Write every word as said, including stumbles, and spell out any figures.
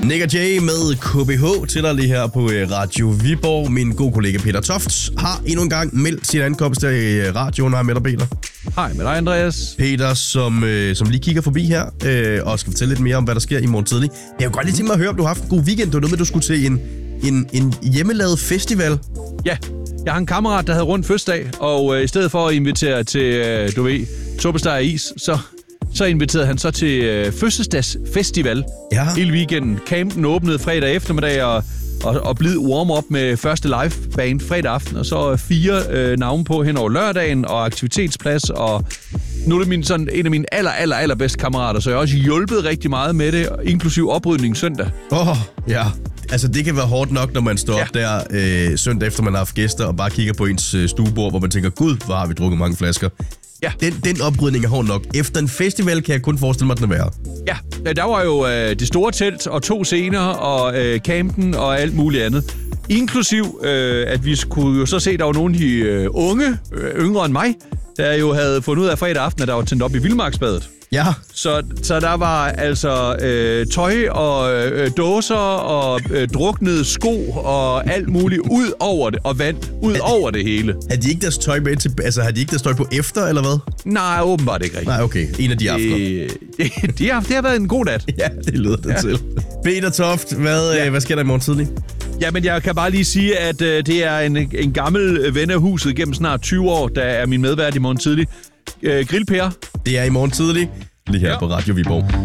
Nick og Jay med K B H til dig lige her på Radio Viborg. Min gode kollega Peter Toft har endnu en gang meldt sin ankomst der i radioen. Hej med dig, Peter. Hej med dig, Andreas. Peter, som, øh, som lige kigger forbi her øh, og skal fortælle lidt mere om, hvad der sker i morgen tidlig. Jeg kunne godt lige tænke mig at høre, om du har haft en god weekend. Det var noget med, du skulle til en, en, en hjemmelavet festival. Ja, jeg har en kammerat, der havde rundt fødselsdag, og øh, i stedet for at invitere til, øh, du ved, suppesteg og is, så... Så inviterede han så til øh, fødselsdagsfestival ja. hele weekenden. Campen åbnede fredag eftermiddag, og, og, og blid warm-up med første liveband fredag aften, og så fire øh, navne på hen over lørdagen, og aktivitetsplads, og nu er det min, sådan, en af mine aller, aller, aller bedste kammerater, så jeg har også hjulpet rigtig meget med det, inklusiv oprydning søndag. Åh, oh, ja. Altså, det kan være hårdt nok, når man står ja. op der øh, søndag efter, man har haft gæster, og bare kigger på ens øh, stuebord, hvor man tænker, gud, hvor har vi drukket mange flasker. Ja. Den, den oprydning er hård nok. Efter en festival kan jeg kun forestille mig, at den er værre. Ja, der var jo øh, det store telt og to scener og øh, campen og alt muligt andet. Inklusiv, øh, at vi skulle jo så se, at der var nogle af de øh, unge, øh, yngre end mig, der jo havde fundet ud af fredag aften, at der var tændt op i Vildmarksbadet. Ja. Så, så der var altså øh, tøj og øh, dåser og øh, druknede sko og alt muligt ud over det, og vand ud had, over det hele. Har de ikke deres tøj med til, altså har de ikke deres tøj på efter, eller hvad? Nej, åbenbart ikke rigtigt. Nej, okay. En af de aftener. Øh, det, de har, det har været en god nat. Ja, det lyder det ja. til. Peter Toft, hvad, ja. øh, hvad sker der i morgen tidlig? Jamen, jeg kan bare lige sige, at øh, det er en, en gammel ven af huset gennem snart tyve år, der er min medvært i morgen tidlig. Øh, Grillper. Det er i morgen tidlig, lige her ja. på Radio Viborg.